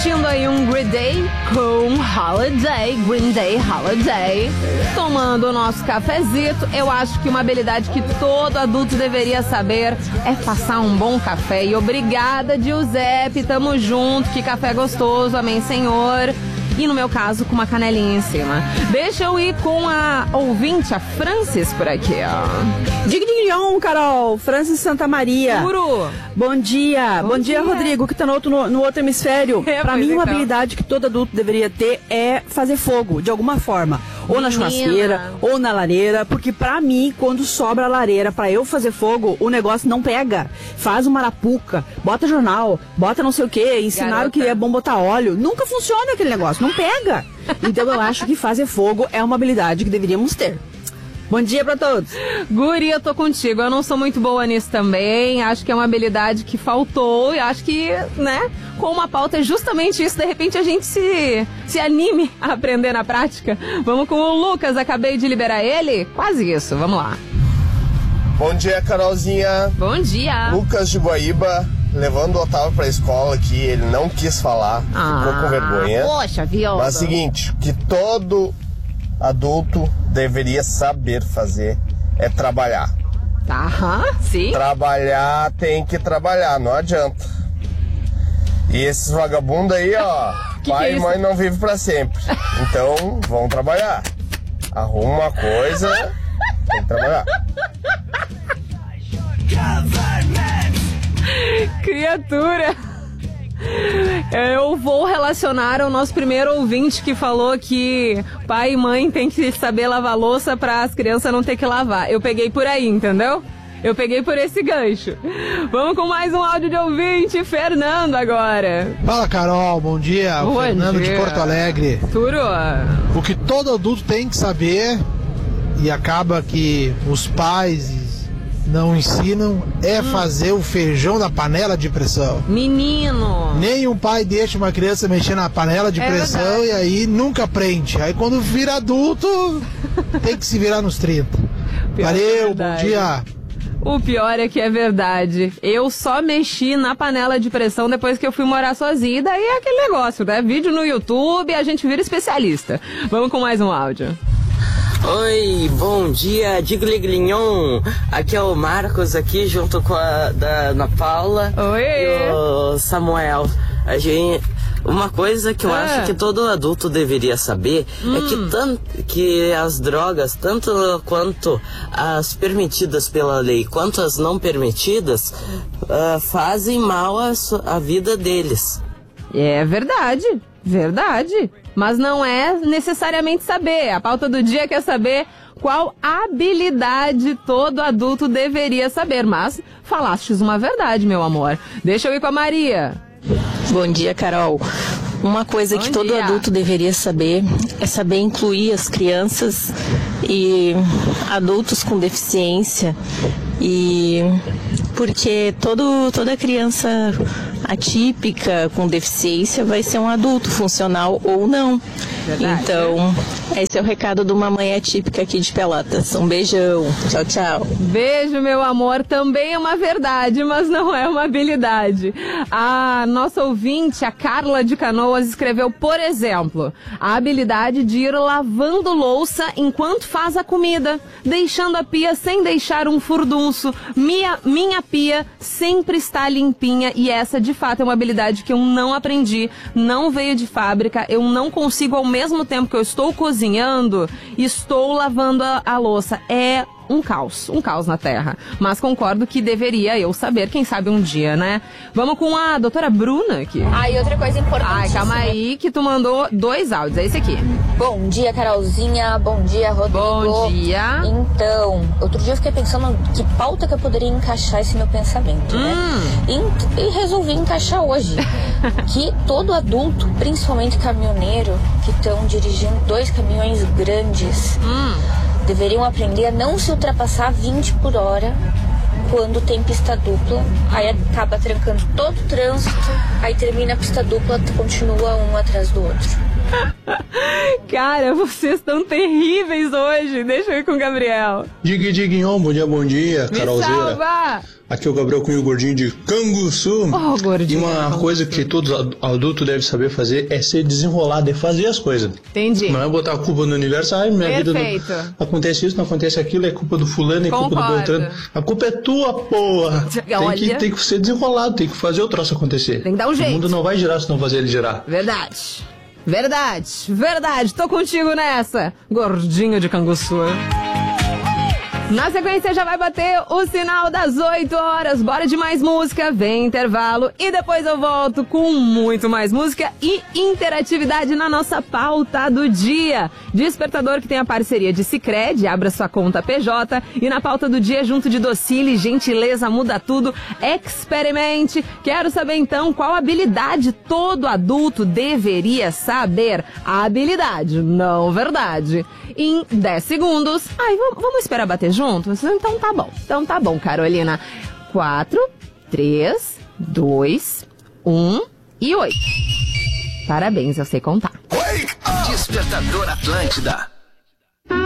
Curtindo aí um Green Day com Holiday, Green Day Holiday. Tomando o nosso cafezito. Eu acho que uma habilidade que todo adulto deveria saber é passar um bom café. E obrigada, Giuseppe, tamo junto, que café gostoso, amém, Senhor. E no meu caso, com uma canelinha em cima. Deixa eu ir com a ouvinte, a Francis, por aqui, ó. Dignion, Carol. Francis Santa Maria. Puro. Bom dia. Bom dia, Rodrigo, que tá no outro hemisfério. Pra mim, uma habilidade que todo adulto deveria ter é fazer fogo, de alguma forma. Ou na churrasqueira, ou na lareira. Porque pra mim, quando sobra a lareira pra eu fazer fogo, o negócio não pega. Faz uma arapuca, bota jornal, bota não sei o que. Ensinaram que é bom botar óleo. Nunca funciona aquele negócio. Não pega. Então eu acho que fazer fogo é uma habilidade que deveríamos ter. Bom dia pra todos. Guri, eu tô contigo. Eu não sou muito boa nisso também. Acho que é uma habilidade que faltou. E acho que, né, com uma pauta é justamente isso. De repente a gente se anime a aprender na prática. Vamos com o Lucas. Acabei de liberar ele. Quase isso. Vamos lá. Bom dia, Carolzinha. Bom dia. Lucas de Guaíba. Levando o Otávio pra escola aqui, ele não quis falar, ficou com vergonha. Poxa, viu? Mas seguinte, o que todo adulto deveria saber fazer é trabalhar. Tá, sim. Trabalhar tem que trabalhar, não adianta. E esses vagabundos aí, ó, pai e mãe não vivem pra sempre. Então, vão trabalhar. Arruma uma coisa, tem que trabalhar. Criatura. Eu vou relacionar ao nosso primeiro ouvinte que falou que pai e mãe tem que saber lavar louça para as crianças não ter que lavar. Eu peguei por aí, entendeu? Eu peguei por esse gancho. Vamos com mais um áudio de ouvinte, Fernando agora. Fala, Carol, bom dia. Bom Fernando dia. de Porto Alegre. Turo. O que todo adulto tem que saber, e acaba que os pais não ensinam, é fazer o feijão na panela de pressão. Menino. Nenhum pai deixa uma criança mexer na panela de pressão verdade. E aí nunca aprende. Aí quando vira adulto, tem que se virar nos 30. Valeu, bom dia. O pior é que é verdade. Eu só mexi na panela de pressão depois que eu fui morar sozinha. E daí é aquele negócio, né? Vídeo no YouTube e a gente vira especialista. Vamos com mais um áudio. Oi, bom dia, Digliglignon. Aqui é o Marcos aqui junto com a Ana Paula. Oi. E o Samuel. Uma coisa que eu acho que todo adulto deveria saber é que as drogas, tanto quanto as permitidas pela lei, quanto as não permitidas, fazem mal à vida deles. É verdade, verdade. Mas não é necessariamente saber. A pauta do dia quer saber qual habilidade todo adulto deveria saber. Mas falastes uma verdade, meu amor. Deixa eu ir com a Maria. Bom dia, Carol. Uma coisa que todo adulto deveria saber é saber incluir as crianças e adultos com deficiência. E porque toda criança atípica com deficiência vai ser um adulto funcional ou não. Verdade. Então, esse é o recado de uma mãe atípica aqui de Pelotas. Um beijão. Tchau, tchau. Beijo, meu amor. Também é uma verdade, mas não é uma habilidade. A nossa ouvinte, a Carla de Canoas, escreveu, por exemplo, a habilidade de ir lavando louça enquanto faz a comida, deixando a pia sem deixar um furdunço. Minha pia sempre está limpinha e essa, de fato, é uma habilidade que eu não aprendi, não veio de fábrica, eu não consigo, ao mesmo tempo que eu estou cozinhando, estou lavando a louça. É um caos na Terra. Mas concordo que deveria eu saber, quem sabe um dia, né? Vamos com a doutora Bruna aqui. E outra coisa importante. Ai, calma aí que tu mandou 2 áudios, é esse aqui. Bom dia, Carolzinha. Bom dia, Rodrigo. Bom dia. Então, outro dia eu fiquei pensando que pauta que eu poderia encaixar esse meu pensamento, né? E resolvi encaixar hoje. Que todo adulto, principalmente caminhoneiro, que estão dirigindo 2 caminhões grandes, deveriam aprender a não se ultrapassar 20 por hora quando tem pista dupla. Aí acaba trancando todo o trânsito, aí termina a pista dupla, continua um atrás do outro. Cara, vocês estão terríveis hoje. Deixa eu ir com o Gabriel. Diguinhon, bom dia, Carolzeira. Me salva! Aqui é o Gabriel Cunha, o gordinho de Canguçu. Gordinho. E uma coisa que todo adulto deve saber fazer é ser desenrolado, é fazer as coisas. Entendi. Não é botar a culpa no universo, minha vida não acontece isso, não acontece aquilo, é culpa do fulano, é culpa do Beltrano. A culpa é tua, porra. Tem que ser desenrolado, tem que fazer o troço acontecer. Tem que dar um jeito. O mundo não vai girar se não fazer ele girar. Verdade. Tô contigo nessa, gordinho de Canguçu. Na sequência já vai bater o sinal das 8 horas. Bora de mais música, vem intervalo e depois eu volto com muito mais música e interatividade na nossa pauta do dia. Despertador que tem a parceria de Sicredi, abra sua conta PJ, e na pauta do dia junto de Docile, gentileza muda tudo, experimente. Quero saber então qual habilidade todo adulto deveria saber. A habilidade, não verdade. Em 10 segundos. Vamos esperar bater juntos? Então tá bom, Carolina. 4, 3, 2, 1 e 8. Parabéns, eu sei contar. Despertador Atlântida.